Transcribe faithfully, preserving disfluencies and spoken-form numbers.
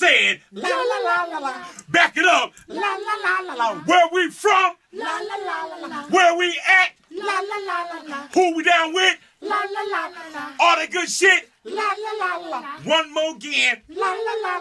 Say it. La la la la la. Back it up. La la la la la. Where we from? La la la la la. Where we at? La la la la la. Who we down with? La la la la la. All that good shit? La la la la. One more again. La la la.